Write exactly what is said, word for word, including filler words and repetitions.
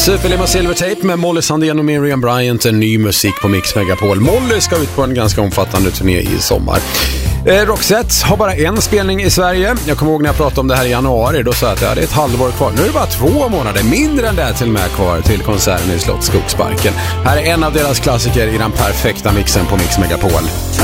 Superlimo Silvertape med Molly Sandén och Miriam Bryant, en ny musik på Mix Megapol. Molly ska ut på en ganska omfattande turné i sommar. Eh, Roxette har bara en spelning i Sverige. Jag kommer ihåg när jag pratade om det här i januari. Då sa jag att ja, det är ett halvår kvar. Nu är det bara två månader, mindre än det till och med kvar till konserten i Slottsskogsparken. Här är en av deras klassiker i den perfekta mixen på Mix Megapol.